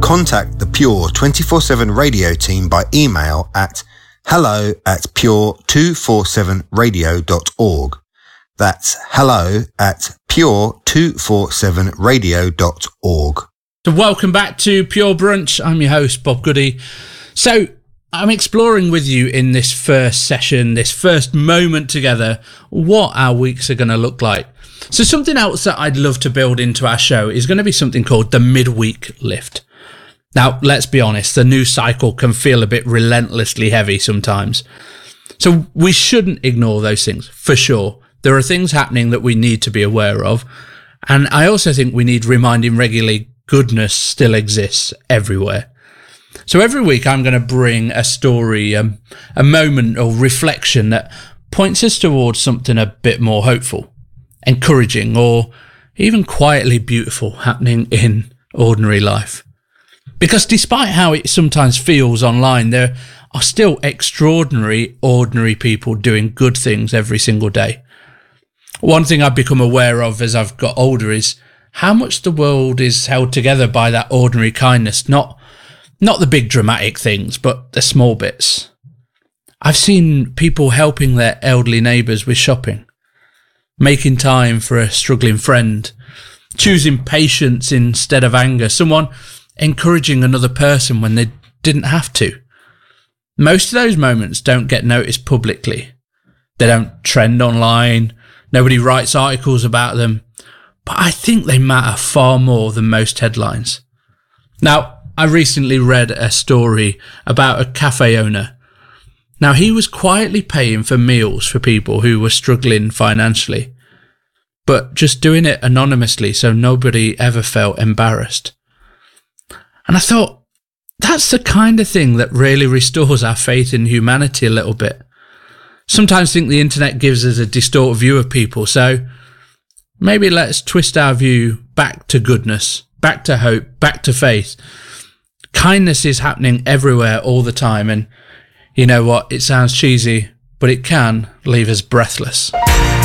contact the Pure 24/7 radio team by email at hello@pure247radio.org. That's hello@pure247radio.org. So welcome back to Pure Brunch. I'm your host, Bob Goody. So I'm exploring with you in this first session, this first moment together, what our weeks are going to look like. So something else that I'd love to build into our show is going to be something called the midweek lift. Now, let's be honest, the news cycle can feel a bit relentlessly heavy sometimes. So we shouldn't ignore those things, for sure. There are things happening that we need to be aware of. And I also think we need reminding regularly goodness still exists everywhere. So every week I'm going to bring a story, a moment or reflection that points us towards something a bit more hopeful, encouraging, or even quietly beautiful happening in ordinary life. Because despite how it sometimes feels online, there are still extraordinary, ordinary people doing good things every single day. One thing I've become aware of as I've got older is how much the world is held together by that ordinary kindness, not the big dramatic things, but the small bits. I've seen people helping their elderly neighbours with shopping, making time for a struggling friend, choosing patience instead of anger, someone encouraging another person when they didn't have to. Most of those moments don't get noticed publicly. They don't trend online. Nobody writes articles about them. But I think they matter far more than most headlines. Now, I recently read a story about a cafe owner. Now, he was quietly paying for meals for people who were struggling financially, but just doing it anonymously so nobody ever felt embarrassed. And I thought, that's the kind of thing that really restores our faith in humanity a little bit. Sometimes I think the internet gives us a distorted view of people, so maybe let's twist our view back to goodness, back to hope, back to faith. Kindness is happening everywhere all the time, and you know what? It sounds cheesy, but it can leave us breathless.